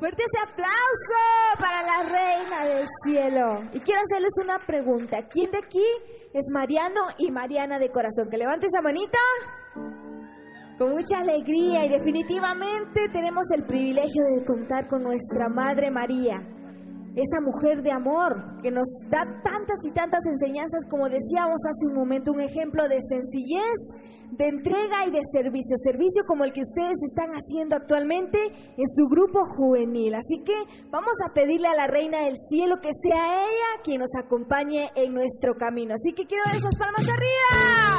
Fuerte ese aplauso para la Reina del Cielo. Y quiero hacerles una pregunta. ¿Quién de aquí es Mariano y Mariana de corazón? Que levante esa manita. Con mucha alegría, y definitivamente tenemos el privilegio de contar con nuestra Madre María, esa mujer de amor que nos da tantas y tantas enseñanzas, como decíamos hace un momento, un ejemplo de sencillez, de entrega y de servicio, servicio como el que ustedes están haciendo actualmente en su grupo juvenil. Así que vamos a pedirle a la Reina del Cielo que sea ella quien nos acompañe en nuestro camino. Así que quiero ver esas palmas arriba.